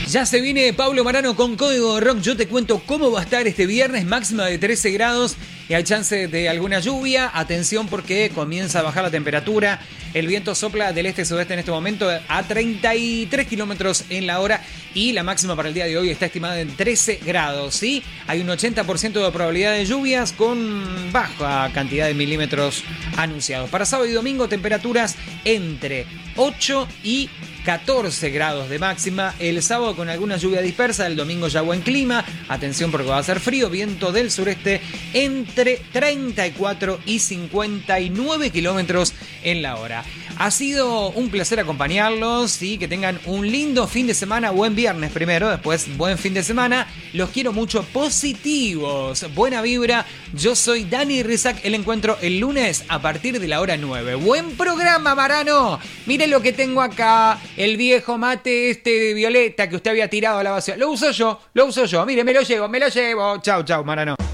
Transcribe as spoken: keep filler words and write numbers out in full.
Ya se viene Pablo Marano con Código de Rock. Yo te cuento cómo va a estar este viernes, máxima de trece grados y hay chance de alguna lluvia. Atención porque comienza a bajar la temperatura. El viento sopla del este-sudeste en este momento a treinta y tres kilómetros en la hora y la máxima para el día de hoy está estimada en trece grados. ¿Sí? Hay un ochenta por ciento de probabilidad de lluvias con baja cantidad de milímetros anunciados. Para sábado y domingo, temperaturas entre ocho y catorce grados de máxima. El sábado con alguna lluvia dispersa, el domingo ya buen clima. Atención porque va a ser frío, viento del sureste entre treinta y cuatro y cincuenta y nueve kilómetros en la hora. Ha sido un placer acompañarlos y que tengan un lindo fin de semana. Buen viernes primero, después buen fin de semana. Los quiero mucho, positivos, buena vibra. Yo soy Dani Rizak, el encuentro el lunes a partir de la hora nueve. Buen programa, Marano. Mire lo que tengo acá, el viejo mate este de violeta que usted había tirado a la basura. Lo uso yo, lo uso yo. Mire, me lo llevo, me lo llevo. Chau, chau, Marano.